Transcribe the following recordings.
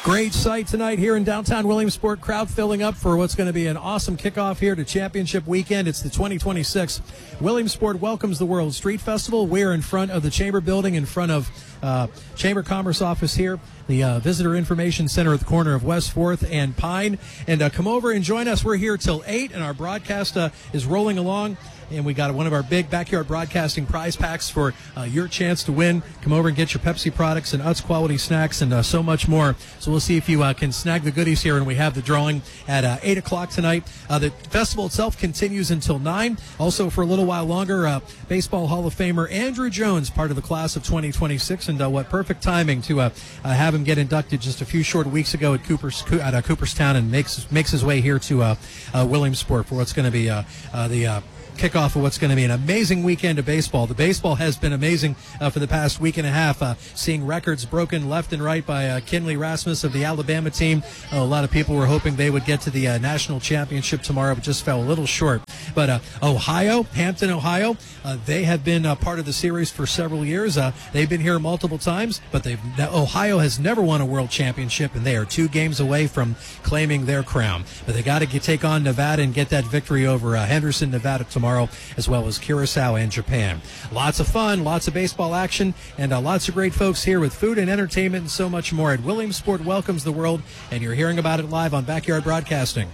Great sight tonight here in downtown Williamsport. Crowd filling up for what's going to be an awesome kickoff here to Championship Weekend. It's the 2026 Williamsport Welcomes the World Street Festival. We're in front of the Chamber Building, in front of Chamber Commerce office here, the Visitor Information Center at the corner of West 4th and Pine. And come over and join us. We're here till 8, and our broadcast is rolling along. And we got one of our big backyard broadcasting prize packs for your chance to win. Come over and get your Pepsi products and Utz quality snacks and so much more. So we'll see if you can snag the goodies here, and we have the drawing at 8 o'clock tonight. The festival itself continues until 9. Also, for a little while longer, Baseball Hall of Famer Andruw Jones, part of the class of 2026, and what perfect timing to have him get inducted just a few short weeks ago at Cooperstown, and makes his way here to Williamsport for what's going to be the kickoff of what's going to be an amazing weekend of baseball. The baseball has been amazing for the past week and a half, seeing records broken left and right by Kinley Rasmus of the Alabama team. A lot of people were hoping they would get to the national championship tomorrow, but just fell a little short. But Hampton, Ohio, they have been part of the series for several years. They've been here multiple times, but Ohio has never won a world championship, and they are 2 games away from claiming their crown. But they got to take on Nevada and get that victory over Henderson, Nevada tomorrow, as well as Curacao and Japan. Lots of fun, lots of baseball action, and lots of great folks here with food and entertainment and so much more. At Williamsport Welcomes the World, and you're hearing about it live on Backyard Broadcasting.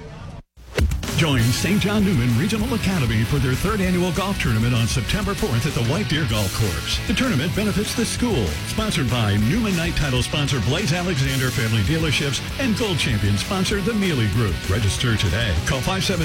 Join St. John Newman Regional Academy for their 3rd annual golf tournament on September 4th at the White Deer Golf Course. The tournament benefits the school. Sponsored by Newman Night title sponsor Blaze Alexander Family Dealerships and Gold Champion sponsor the Mealy Group. Register today. Call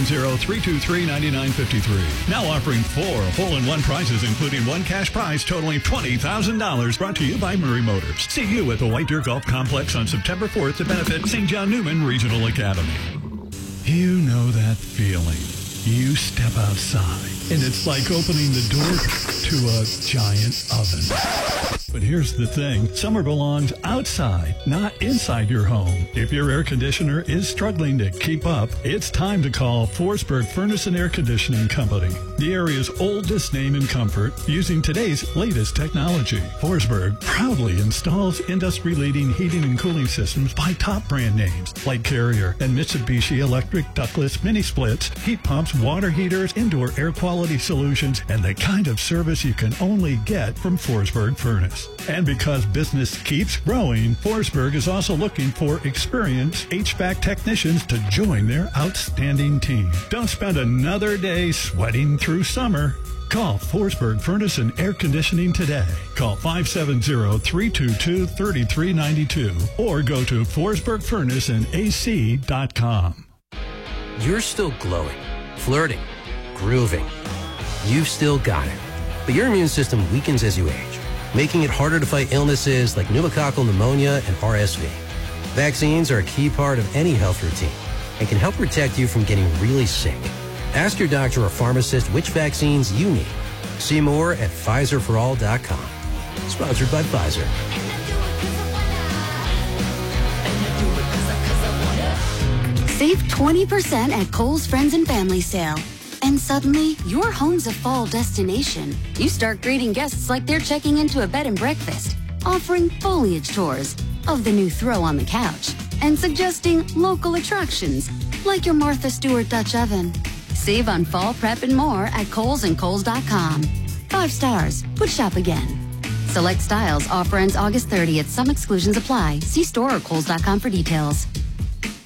570-323-9953. Now offering 4 hole-in-one prizes, including 1 cash prize totaling $20,000. Brought to you by Murray Motors. See you at the White Deer Golf Complex on September 4th to benefit St. John Newman Regional Academy. You know that feeling. You step outside, and it's like opening the door to a giant oven. But here's the thing. Summer belongs outside, not inside your home. If your air conditioner is struggling to keep up, it's time to call Forsberg Furnace and Air Conditioning Company, the area's oldest name in comfort, using today's latest technology. Forsberg proudly installs industry-leading heating and cooling systems by top brand names like Carrier and Mitsubishi Electric ductless mini splits, heat pumps, water heaters, indoor air quality solutions, and the kind of service you can only get from Forsberg Furnace. And because business keeps growing, Forsberg is also looking for experienced HVAC technicians to join their outstanding team. Don't spend another day sweating through summer. Call Forsberg Furnace and Air Conditioning today. Call 570-322-3392 or go to forsbergfurnaceandac.com. You're still glowing, flirting, grooving. You've still got it. But your immune system weakens as you age, making it harder to fight illnesses like pneumococcal pneumonia and RSV. Vaccines are a key part of any health routine and can help protect you from getting really sick. Ask your doctor or pharmacist which vaccines you need. See more at PfizerForAll.com. Sponsored by Pfizer. Save 20% at Kohl's Friends and Family Sale. And suddenly, your home's a fall destination. You start greeting guests like they're checking into a bed and breakfast, offering foliage tours of the new throw on the couch, and suggesting local attractions like your Martha Stewart Dutch oven. Save on fall prep and more at Kohl's and Kohl's.com. 5 stars. Would shop again. Select styles. Offer ends August 30th. Some exclusions apply. See store or Kohl's.com for details.